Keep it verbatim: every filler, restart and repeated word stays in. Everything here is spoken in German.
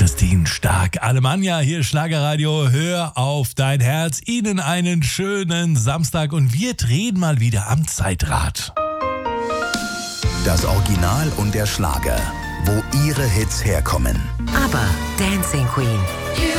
Christine Stark. Alemannia, hier Schlagerradio. Hör auf dein Herz. Ihnen einen schönen Samstag und wir drehen mal wieder am Zeitrad. Das Original und der Schlager, wo Ihre Hits herkommen. Aber Dancing Queen.